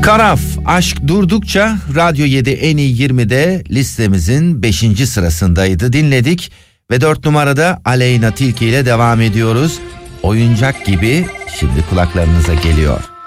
Karaf, aşk durdukça Radyo 7 en iyi 20'de listemizin 5. sırasındaydı, dinledik. Ve 4 numarada Aleyna Tilki ile devam ediyoruz. Oyuncak gibi şimdi kulaklarınıza geliyor.